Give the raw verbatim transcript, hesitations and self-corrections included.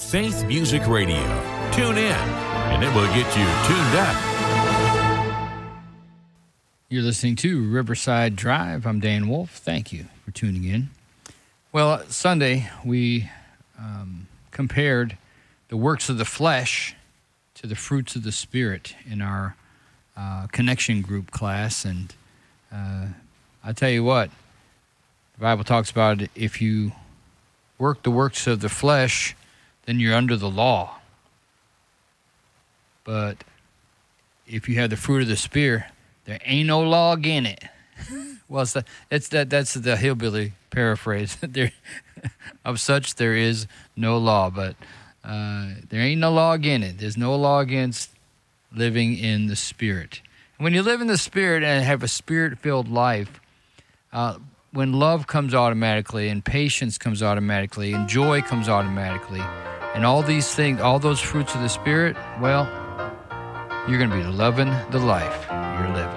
Faith Music Radio. Tune in, and it will get you tuned up. You're listening to Riverside Drive. I'm Dan Wolf. Thank you for tuning in. Well, Sunday we um, compared the works of the flesh to the fruits of the Spirit in our uh, connection group class. And uh, I tell you what, the Bible talks about it, if you work the works of the flesh, then you're under the law. But if you have the fruit of the Spirit, there ain't no law in it. Well, it's, the, it's that that's the hillbilly paraphrase. there, of such there is no law, but uh, there ain't no law in it. There's no law against living in the Spirit. And when you live in the Spirit and have a Spirit-filled life, uh, when love comes automatically, and patience comes automatically, and joy comes automatically, and all these things, all those fruits of the Spirit, well, you're going to be loving the life you're living.